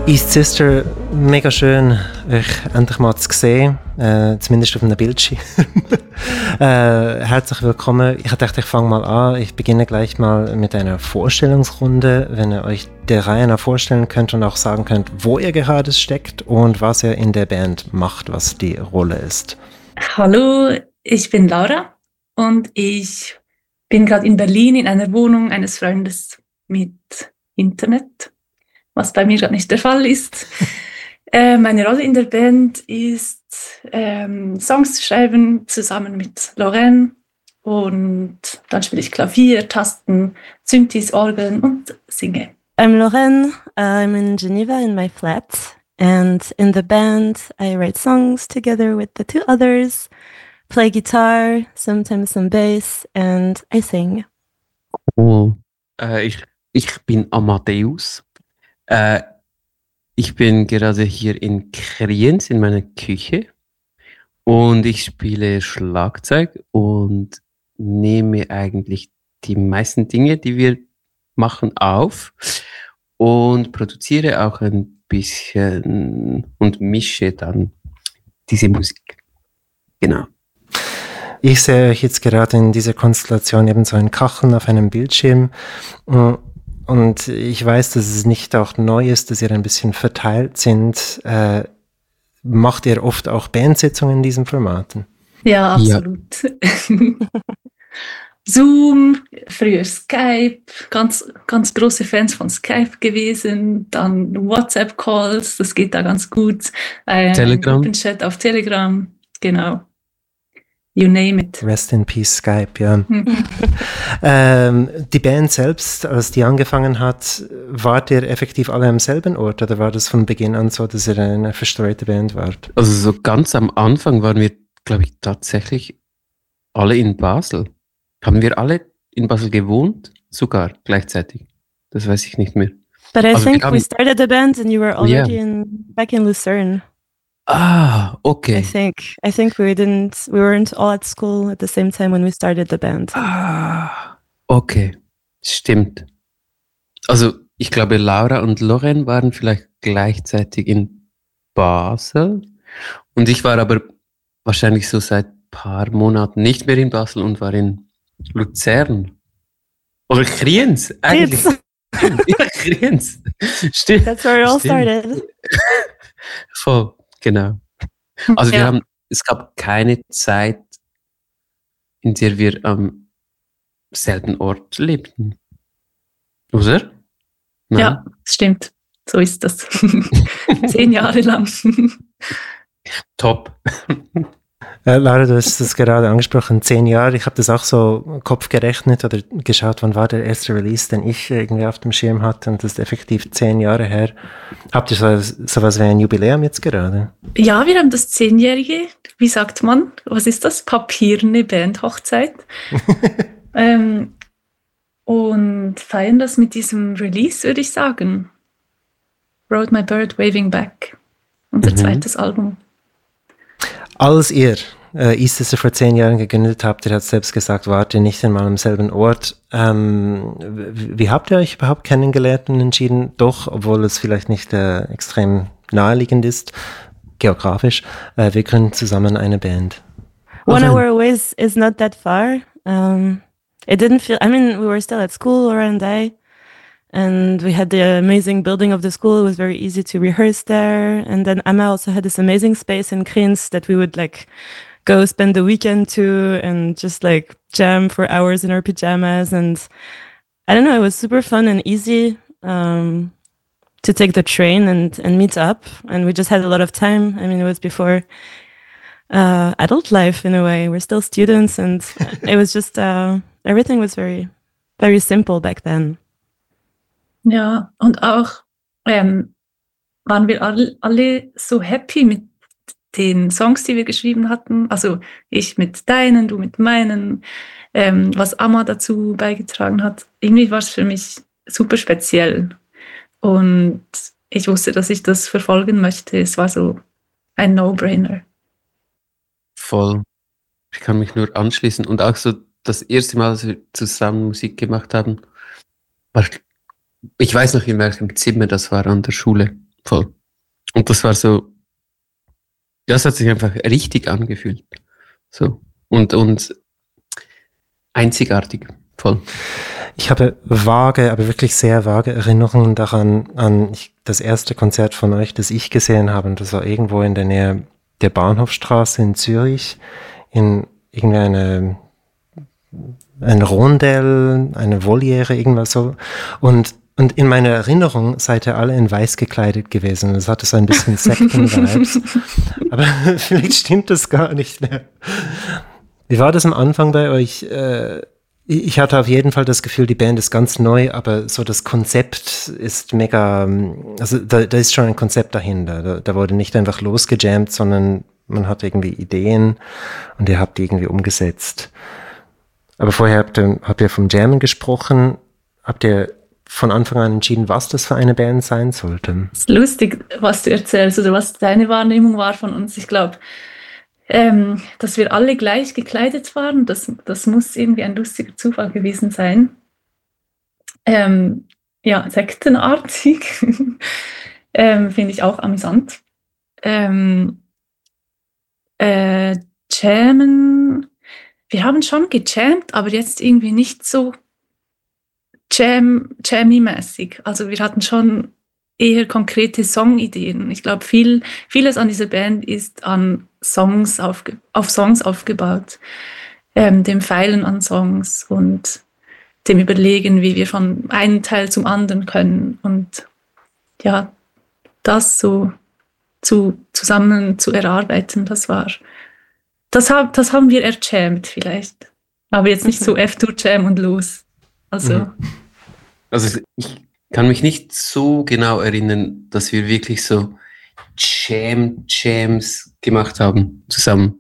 East Sister, mega schön, euch endlich mal zu sehen, zumindest auf einem Bildschirm. Herzlich willkommen. Ich dachte, ich fange mal an. Ich beginne gleich mal mit einer Vorstellungsrunde, wenn ihr euch der Reihe nach vorstellen könnt und auch sagen könnt, wo ihr gerade steckt und was ihr in der Band macht, was die Rolle ist. Hallo, ich bin Laura und ich bin gerade in Berlin in einer Wohnung eines Freundes mit Internet, was bei mir gerade nicht der Fall ist. Meine Rolle in der Band ist, Songs zu schreiben, zusammen mit Lorraine. Und dann spiele ich Klavier, Tasten, Synthes, Orgeln und singe. I'm Lorraine. I'm in Geneva in my flat. And in the band, I write songs together with the two others, play guitar, sometimes some bass, and I sing. Oh. Ich bin Amadeus. Ich bin gerade hier in Kriens in meiner Küche und ich spiele Schlagzeug und nehme eigentlich die meisten Dinge, die wir machen, auf und produziere auch ein bisschen und mische dann diese Musik. Genau. Ich sehe euch jetzt gerade in dieser Konstellation eben so ein Kacheln auf einem Bildschirm. Und ich weiß, dass es nicht auch neu ist, dass ihr ein bisschen verteilt sind. Macht ihr oft auch Bandsitzungen in diesen Formaten? Ja, absolut. Ja. Zoom, früher Skype, ganz große Fans von Skype gewesen, dann WhatsApp-Calls, das geht da ganz gut. Telegram. Gruppenchat auf Telegram, genau. You name it. Rest in Peace Skype, ja. Die Band selbst, als die angefangen hat, wart ihr effektiv alle am selben Ort oder war das von Beginn an so, dass ihr eine verstreute Band wart? Also so ganz am Anfang waren wir, glaube ich, tatsächlich alle in Basel. Haben wir alle in Basel gewohnt? Sogar gleichzeitig. Das weiß ich nicht mehr. But I think we started the band and you were already back in Lucerne. Ah, okay. I think we weren't all at school at the same time when we started the band. Ah, okay. Stimmt. Also, ich glaube, Laura und Lorraine waren vielleicht gleichzeitig in Basel und ich war aber wahrscheinlich so seit ein paar Monaten nicht mehr in Basel und war in Luzern. Oder Kriens, eigentlich. Ja, Kriens. Stimmt. That's where it all started. Voll. Genau. Also es gab keine Zeit, in der wir am selben Ort lebten. Oder? Nein? Ja, stimmt. So ist das. 10 Jahre lang. Top. Laura, du hast das gerade angesprochen, 10 Jahre. Ich habe das auch so im Kopf gerechnet oder geschaut, wann war der erste Release, den ich irgendwie auf dem Schirm hatte, und das ist effektiv 10 Jahre her. Habt ihr sowas wie ein Jubiläum jetzt gerade? Ja, wir haben das 10-jährige, wie sagt man, was ist das? Papierne Band-Hochzeit. Und feiern das mit diesem Release, würde ich sagen. Rode My Bird, Waving Back. Unser zweites Album. Als ihr East Sister vor 10 Jahren gegründet habt, ihr habt selbst gesagt, wart ihr nicht einmal am selben Ort. Wie habt ihr euch überhaupt kennengelernt und entschieden, doch, obwohl es vielleicht nicht extrem naheliegend ist, geografisch, wir gründen zusammen eine Band? 1 hour away is not that far. It didn't feel, we were still at school, Laura and I, and we had the amazing building of the school. It was very easy to rehearse there. And then Amma also had this amazing space in Kriens that we would go spend the weekend to and just jam for hours in our pajamas. And I don't know, it was super fun and easy to take the train and meet up. And we just had a lot of time. It was before adult life in a way. We're still students, and it was just, everything was very, very simple back then. Ja, und auch waren wir alle so happy mit den Songs, die wir geschrieben hatten. Also ich mit deinen, du mit meinen, was Amma dazu beigetragen hat. Irgendwie war es für mich super speziell. Und ich wusste, dass ich das verfolgen möchte. Es war so ein No-Brainer. Voll. Ich kann mich nur anschließen. Und auch so das erste Mal, dass wir zusammen Musik gemacht haben, war, ich weiß noch, in welchem Zimmer das war an der Schule. voll. Und das war so, ja, es hat sich einfach richtig angefühlt. So. Und einzigartig, voll. Ich habe vage, aber wirklich sehr vage Erinnerungen daran, an das erste Konzert von euch, das ich gesehen habe. Und das war irgendwo in der Nähe der Bahnhofstraße in Zürich, in irgendwie ein Rondell, eine Voliere, irgendwas so. Und in meiner Erinnerung seid ihr alle in weiß gekleidet gewesen. Das hatte so ein bisschen Sekten-Vibes. Aber vielleicht stimmt das gar nicht mehr. Wie war das am Anfang bei euch? Ich hatte auf jeden Fall das Gefühl, die Band ist ganz neu, aber so das Konzept ist mega, also da ist schon ein Konzept dahinter. Da wurde nicht einfach losgejammt, sondern man hat irgendwie Ideen und ihr habt die irgendwie umgesetzt. Aber vorher habt ihr vom Jammen gesprochen. Habt ihr von Anfang an entschieden, was das für eine Band sein sollte? Es ist lustig, was du erzählst oder was deine Wahrnehmung war von uns. Ich glaube, dass wir alle gleich gekleidet waren, das muss irgendwie ein lustiger Zufall gewesen sein. Ja, sektenartig finde ich auch amüsant. Jammen, wir haben schon gejammt, aber jetzt irgendwie nicht so Jammy-mäßig. Also wir hatten schon eher konkrete Songideen. Ich glaube, vieles an dieser Band ist an Songs auf Songs aufgebaut. Dem Feilen an Songs und dem Überlegen, wie wir von einem Teil zum anderen können. Und ja, das so zusammen zu erarbeiten, das haben wir erjammt vielleicht. Aber jetzt nicht so F2-Jam und los. Also ich kann mich nicht so genau erinnern, dass wir wirklich so Jams gemacht haben zusammen.